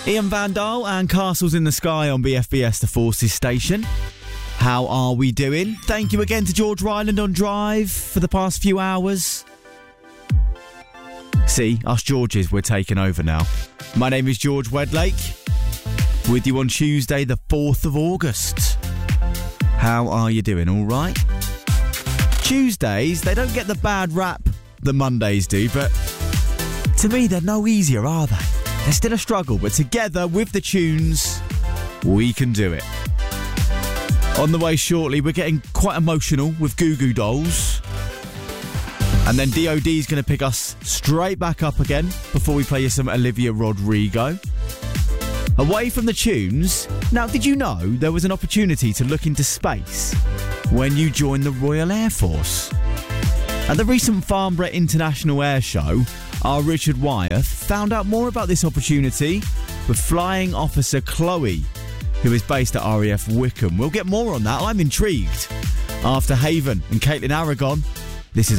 Ian Vandal and Castles in the Sky on BFBS, the Forces station. How are we doing? Thank you again to George Ryland on Drive for the past few hours. See, us Georges, we're taking over now. My name is George Wedlake, with you on Tuesday, the 4th of August. How are you doing? All right? Tuesdays, they don't get the bad rap that Mondays do, but to me, they're no easier, are they? They're still a struggle, but together with the tunes, we can do it. On the way shortly, we're getting quite emotional with Goo Goo Dolls. And then DOD's going to pick us straight back up again before we play you some Olivia Rodrigo. Away from the tunes, now did you know there was an opportunity to look into space when you joined the Royal Air Force? At the recent Farnborough International Air Show, our Richard Wyeth found out more about this opportunity with Flying Officer Chloe, who is based at RAF Wickham. We'll get more on that. I'm intrigued. After Haven and Caitlin Aragon, this is